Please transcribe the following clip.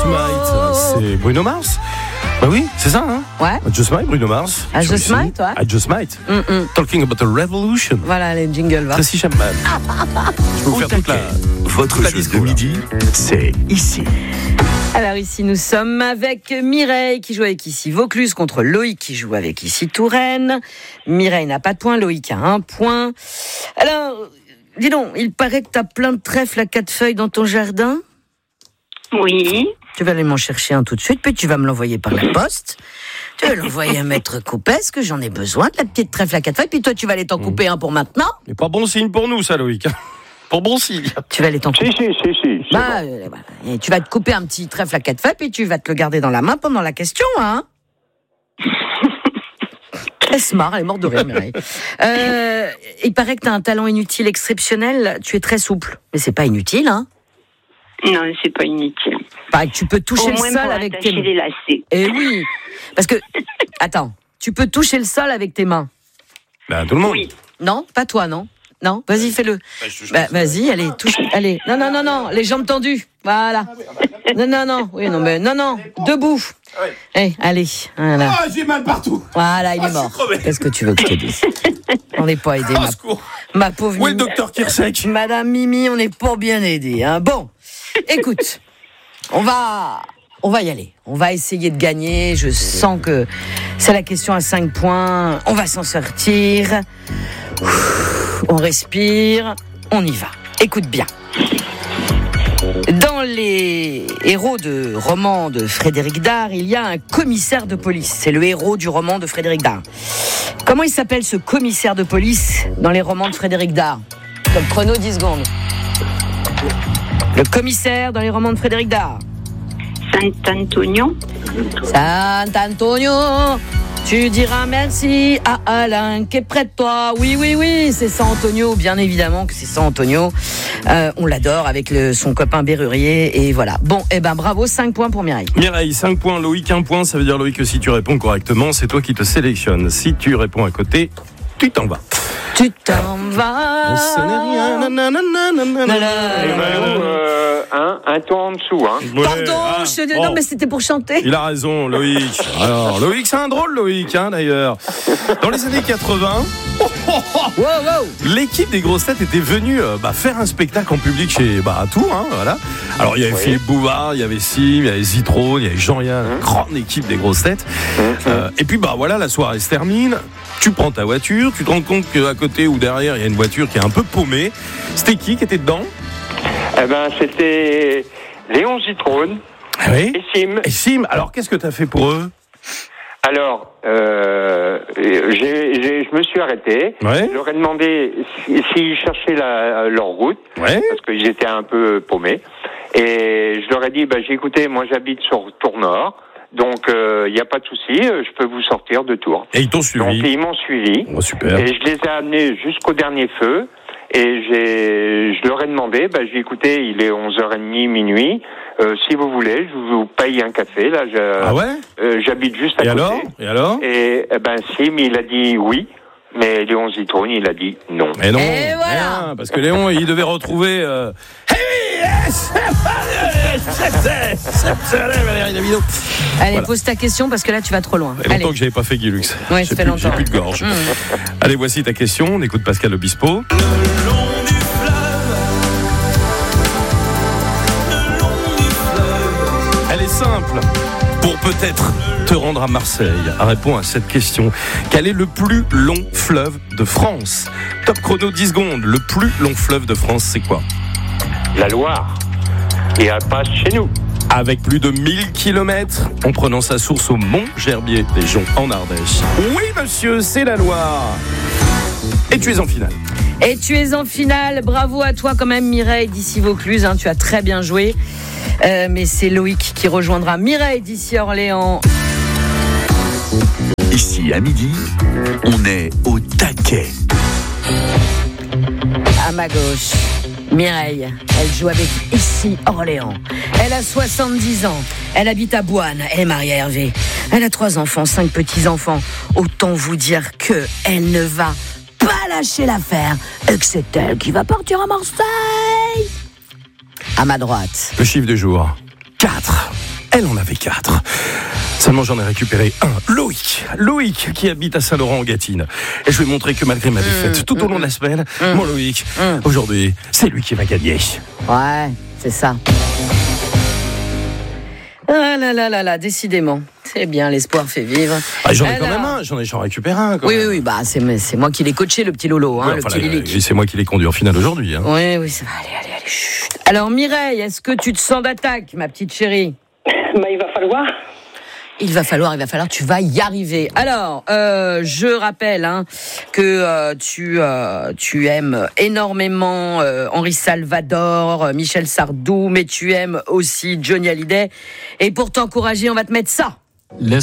Might, c'est Bruno Mars. Bah oui, c'est ça, hein. Ouais. I Just Might, Bruno Mars. I Just Might, ouais. I Just Might. Talking about a revolution. Voilà les jingles, va. Tracy Chapman. Je peux vous faire toute la... Votre la jeu disco, de là. midi, c'est ici. Alors ici nous sommes avec Mireille qui joue avec ici Vaucluse contre Loïc qui joue avec ici Touraine. Mireille n'a pas de point, Loïc a 1 point. Alors, dis donc, il paraît que tu as plein de trèfles à 4 feuilles dans ton jardin. Oui. Tu vas aller m'en chercher un tout de suite, puis tu vas me l'envoyer par la poste. Tu vas l'envoyer à Maître Coupet, parce que j'en ai besoin de la petite trèfle à 4 feuilles, puis toi tu vas aller t'en couper un pour maintenant. Mais pas bon signe pour nous, ça, Loïc. Pas bon signe. Tu vas aller t'en couper. Si. Bah, voilà. Et tu vas te couper un petit trèfle à 4 feuilles, puis tu vas te le garder dans la main pendant la question, hein. Très smart, elle est morte de rire, Mireille. Il paraît que tu as un talent inutile exceptionnel, tu es très souple. Mais c'est pas inutile, hein. Non, c'est pas inutile. Pareil, tu peux toucher Au le moins sol pour avec tes attacher mains. les lacets. Eh oui, parce que, attends, tu peux toucher le sol avec tes mains. Bah, tout le monde. Oui. Non, pas toi, non. Non, vas-y, fais-le. Je touche Bah, vas-y, allez, touche. Allez, non, les jambes tendues. Voilà. Non. Oui, non, mais non, debout. Allez, voilà. Ah, j'ai mal partout. Voilà, il est mort. Qu'est-ce que tu veux que je te dise? On n'est pas aidé, ma pauvre Où est le Mimi. docteur Kirsek? Madame Mimi, on n'est pas bien aidé. Hein. Bon, écoute, on va y aller. On va essayer de gagner. Je sens que c'est la question à 5 points. On va s'en sortir. On respire. On y va. Écoute bien. Dans les héros de romans de Frédéric Dard, il y a un commissaire de police. C'est le héros du roman de Frédéric Dard. Comment il s'appelle ce commissaire de police dans les romans de Frédéric Dard? Comme chrono 10 secondes. Le commissaire dans les romans de Frédéric Dard. Saint-Antonio. Saint-Antonio, tu diras merci à Alain qui est près de toi. Oui, c'est Saint-Antonio, bien évidemment que c'est Saint-Antonio. On l'adore avec son copain Bérurier et voilà. Bon, bravo, 5 points pour Mireille. Mireille, 5 points, Loïc 1 point. Ça veut dire, Loïc, que si tu réponds correctement, c'est toi qui te sélectionnes. Si tu réponds à côté, tu t'en vas. Tu t'en vas. Ce n'est rien. Un ton en dessous, hein. Pardon, non mais c'était pour chanter. Il a raison, Loïc. Alors, Loïc, c'est un drôle, Loïc, hein, d'ailleurs. Dans les années 80, Wow. l'équipe des grosses têtes était venue faire un spectacle en public chez à Tours, hein, voilà. Alors, il y avait Philippe Bouvard, il y avait Sim, il y avait Zitrone, il y avait Jean-Yann, grande équipe des grosses têtes. Et puis, voilà, la soirée se termine. Tu prends ta voiture, tu te rends compte qu'à côté ou derrière, il y a une voiture qui est un peu paumée. C'était qui était dedans? C'était Léon Zitrone Oui. et Sim. Et Sim, alors qu'est-ce que tu as fait pour eux? Alors, je me suis arrêté. Ouais. Je leur ai demandé s'ils cherchaient leur route, Ouais. parce qu'ils étaient un peu paumés. Et je leur ai dit, j'ai écouté, moi j'habite sur Tours Nord, donc il n'y a pas de souci, je peux vous sortir de Tours. Et ils t'ont Donc suivi. ils m'ont suivi. Oh, super. Et je les ai amenés jusqu'au dernier feu. Et je leur ai demandé, j'ai dit, écoutez, il est 11h30, minuit. Si vous voulez, je vous paye un café. Là, Ah ouais? j'habite juste à Et côté. alors? Et Sim, il a dit oui. Mais Léon Zitrone, il a dit non. Mais non. Et voilà. Rien, parce que Léon, il devait retrouver. Valérie Davido. Allez, Voilà. pose ta question parce que là tu vas trop loin. Ça fait Allez. longtemps que j'avais pas fait Guy Lux. Ouais, J'ai ça fait plus- longtemps. J'ai plus de gorge. Allez, voici ta question. On écoute Pascal Obispo. Elle est simple. Pour peut-être te rendre à Marseille, réponds à cette question. Quel est le plus long fleuve de France? Top chrono 10 secondes. Le plus long fleuve de France, c'est quoi? La Loire. Et elle passe chez nous. Avec plus de 1000 km, en prenant sa source au Mont-Gerbier, des Joncs en Ardèche. Oui, monsieur, c'est la Loire. Et tu es en finale. Et tu es en finale. Bravo à toi quand même, Mireille d'ici Vaucluse. Tu as très bien joué. Mais c'est Loïc qui rejoindra Mireille d'ici Orléans. Ici, à midi, on est au taquet. À ma gauche, Mireille. Elle joue avec ici Orléans. Elle a 70 ans. Elle habite à Boine. Elle est mariée à Hervé. Elle a 3 enfants, 5 petits-enfants. Autant vous dire que elle ne va pas lâcher l'affaire et que c'est elle qui va partir à Marseille. À ma droite. Le chiffre du jour. 4. Elle en avait 4. Seulement, j'en ai récupéré un. Loïc, qui habite à Saint-Laurent-en-Gâtine. Et je vais montrer que malgré ma défaite tout au long de la semaine, mon Loïc, aujourd'hui, c'est lui qui va gagner. Ouais, c'est ça. Ah là là, décidément. C'est bien, l'espoir fait vivre. Ah, j'en ai quand même un, j'en récupère un. Oui, bah c'est moi qui l'ai coaché, le petit Lolo, le petit Lilic. Et c'est moi qui l'ai conduit en finale aujourd'hui. Hein. Oui, ça va, allez, chut. Alors Mireille, est-ce que tu te sens d'attaque, ma petite chérie ? Il va falloir. Il va falloir, tu vas y arriver. Alors, je rappelle que tu aimes énormément Henri Salvador, Michel Sardou, mais tu aimes aussi Johnny Hallyday. Et pour t'encourager, on va te mettre ça. Laisse